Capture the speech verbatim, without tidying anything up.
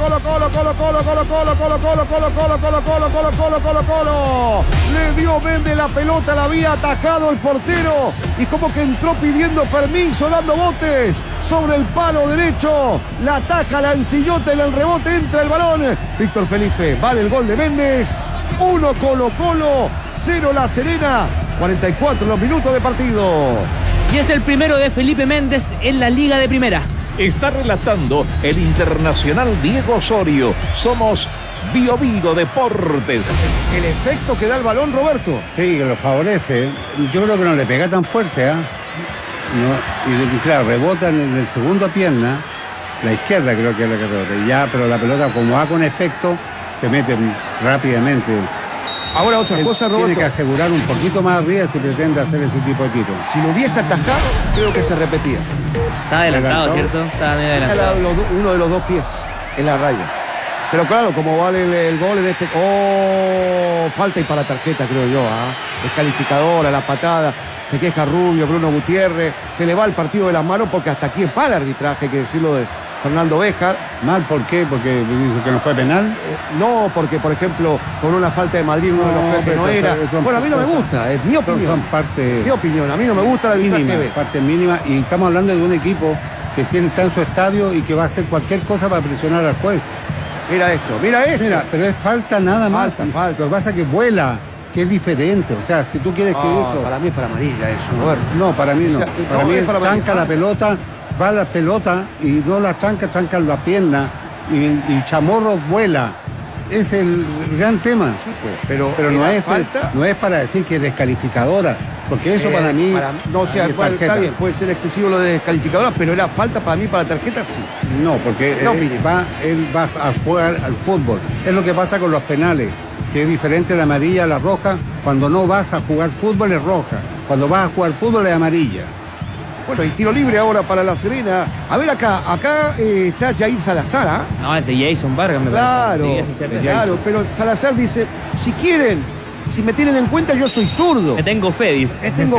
Colo, Colo, Colo, Colo, Colo, Colo, Colo, Colo, Colo, Colo, Colo, Colo, Colo, Colo, Colo, Colo. Le dio Méndez la pelota, la había atajado el portero y como que entró pidiendo permiso, dando botes sobre el palo derecho. La ataja, la ensillota, en el rebote entra el balón. Víctor Felipe, vale el gol de Méndez. uno Colo Colo, cero La Serena. cuarenta y cuatro los minutos de partido. Y es el primero de Felipe Méndez en la Liga de Primera. Está relatando el internacional Diego Osorio. Somos Bio Bio Deportes. El efecto que da el balón, Roberto. Sí, que lo favorece. Yo creo que no le pega tan fuerte, ¿ah? ¿eh? No, y claro, rebota en el segundo pierna, la izquierda creo que es la que rebota. Y ya, pero la pelota como va con efecto, se mete rápidamente. Ahora otra Él cosa, Roberto. Tiene que asegurar un poquito más arriba si pretende hacer ese tipo de tiro. Si lo hubiese atajado, creo que se repetía. Está adelantado, Adelantado. ¿cierto? Está medio Era adelantado. los do- uno de los dos pies en la raya. Pero claro, como vale el, el gol en este... ¡Oh! Falta y para tarjeta, creo yo. ¿ah? Descalificadora, la patada. Se queja Rubio, Bruno Gutiérrez. Se le va el partido de las manos porque hasta aquí es para el arbitraje, hay que decirlo de Fernando Béjar. ¿Mal por qué? Porque dice que no fue penal. Eh, no, porque, por ejemplo, con una falta de Madrid uno de los goles que pero no son- era. son- Bueno, a mí no me son- gusta, es mi Son, opinión. son parte Mi opinión, a mí no me gusta el arbitraje. mínima, B. parte mínima. Y estamos hablando de un equipo que tiene, está en su estadio y que va a hacer cualquier cosa para presionar al juez. Mira esto, mira esto. Mira, pero es falta nada más. Falta, falta. Lo que pasa es que vuela, que es diferente. O sea, si tú quieres que Ah, eso... para mí es para amarilla eso, Roberto. No, para mí no. O sea, para no, mí es es para tranca amarilla. la pelota, va la pelota y no la tranca, tranca la pierna y, y Chamorro vuela. Es el gran tema. Pero, Pero no era es, falta. no es para decir que es descalificadora, porque eso Eh, para mí... para- no, o sea, para mí es bueno, está tarjeta. bien, puede ser excesivo lo de descalificadora, pero era falta para mí, para la tarjeta, sí. No, porque No, él, mire. va, él va a jugar al fútbol. Es lo que pasa con los penales, que es diferente la amarilla a la roja. Cuando no vas a jugar fútbol es roja. Cuando vas a jugar fútbol es amarilla. Bueno, y tiro libre ahora para La Serena. A ver acá, acá eh, está Jair Salazar, ¿ah? No, es de Jason Vargas, me Claro, parece. Sí, sí, sí, claro, pero Salazar dice, si quieren, si me tienen en cuenta, yo soy zurdo. Le tengo fe, dice. Eh, tengo